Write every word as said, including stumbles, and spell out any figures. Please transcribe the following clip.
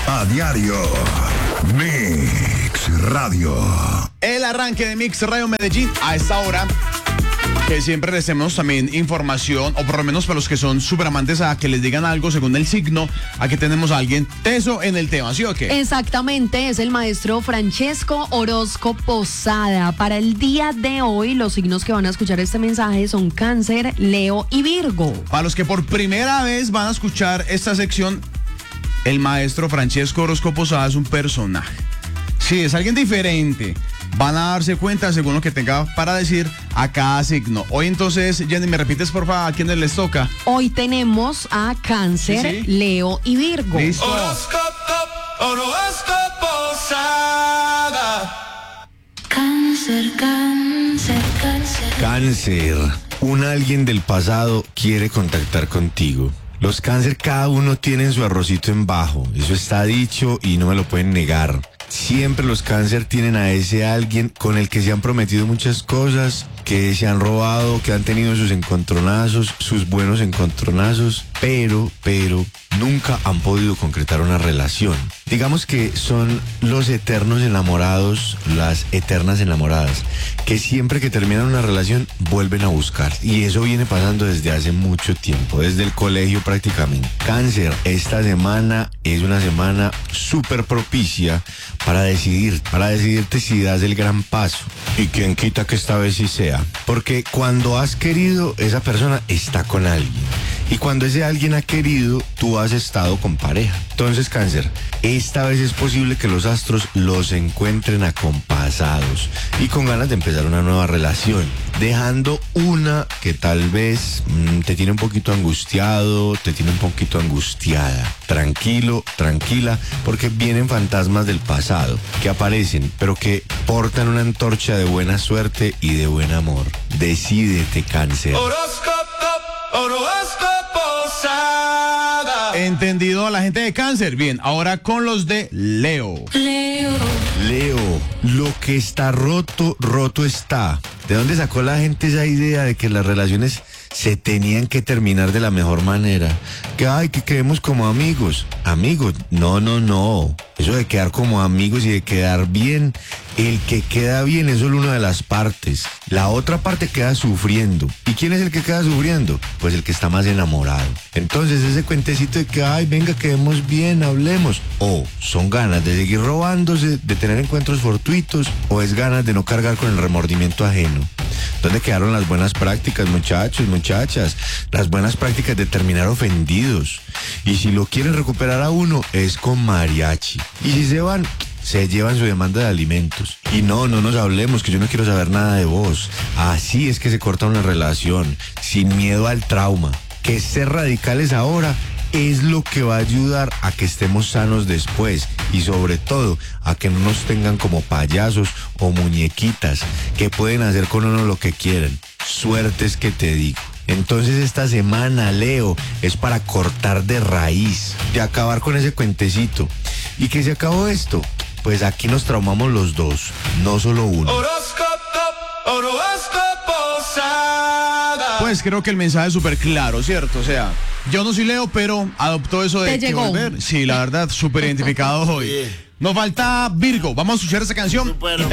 A diario. Mix Radio. El arranque de Mix Radio Medellín a esta hora. Que siempre les tenemos también información, o por lo menos para los que son súper amantes a que les digan algo según el signo, aquí tenemos a alguien teso en el tema, ¿sí o qué? Exactamente, es el maestro Francesco Orozco Posada. Para el día de hoy, los signos que van a escuchar este mensaje son Cáncer, Leo y Virgo. Para los que por primera vez van a escuchar esta sección, el maestro Francesco Orozco Posada es un personaje. Sí, es alguien diferente. Van a darse cuenta según lo que tenga para decir a cada signo. Hoy entonces, Jenny, ¿me repites por favor a quiénes les toca? Hoy tenemos a Cáncer, Sí, sí. Leo y Virgo. Listo. Cáncer, cáncer, cáncer. Cáncer, un alguien del pasado quiere contactar contigo. Los cáncer cada uno tienen su arrocito en bajo, eso está dicho y no me lo pueden negar. Siempre los cáncer tienen a ese alguien con el que se han prometido muchas cosas, que se han robado, que han tenido sus encontronazos, sus buenos encontronazos, pero, pero, nunca han podido concretar una relación. Digamos que son los eternos enamorados, las eternas enamoradas, que siempre que terminan una relación vuelven a buscar. Y eso viene pasando desde hace mucho tiempo, desde el colegio prácticamente. Cáncer, esta semana es una semana súper propicia para decidir, para decidirte si das el gran paso. Y quien quita que esta vez sí sea. Porque cuando has querido, esa persona está con alguien. Y cuando ese alguien ha querido, tú has estado con pareja. Entonces, Cáncer, esta vez es posible que los astros los encuentren acompasados y con ganas de empezar una nueva relación, dejando una que tal vez mmm, te tiene un poquito angustiado, te tiene un poquito angustiada. Tranquilo, tranquila, porque vienen fantasmas del pasado que aparecen, pero que portan una antorcha de buena suerte y de buen amor. Decídete, Cáncer. Entendido a la gente de Cáncer. Bien, ahora con los de Leo. Leo. Leo, lo que está roto, roto está. ¿De dónde sacó la gente esa idea de que las relaciones se tenían que terminar de la mejor manera? Que ay, que quedemos como amigos. Amigos, no, no, no. Eso de quedar como amigos y de quedar bien, el que queda bien es solo una de las partes. La otra parte queda sufriendo. ¿Y quién es el que queda sufriendo? Pues el que está más enamorado. Entonces ese cuentecito de que ay, venga, quedemos bien, hablemos. O son ganas de seguir robándose, de tener encuentros fortuitos, o es ganas de no cargar con el remordimiento ajeno. ¿Dónde quedaron las buenas prácticas, muchachos, muchachas? Las buenas prácticas de terminar ofendidos. Y si lo quieren recuperar a uno, es con mariachi. Y si se van, se llevan su demanda de alimentos. Y no, no nos hablemos, que yo no quiero saber nada de vos. Así es que se corta una relación, sin miedo al trauma. Que ser radicales ahora es lo que va a ayudar a que estemos sanos después y sobre todo a que no nos tengan como payasos o muñequitas que pueden hacer con uno lo que quieren. Suertes que te digo. Entonces esta semana, Leo, es para cortar de raíz, de acabar con ese cuentecito. ¿Y que se acabó esto? Pues aquí nos traumamos los dos, no solo uno. Pues creo que el mensaje es súper claro, ¿cierto? O sea, yo no soy Leo, pero adoptó eso de Te que llegó. volver. Sí, la verdad, súper identificado hoy. Nos falta Virgo. Vamos a escuchar esa canción. Bueno.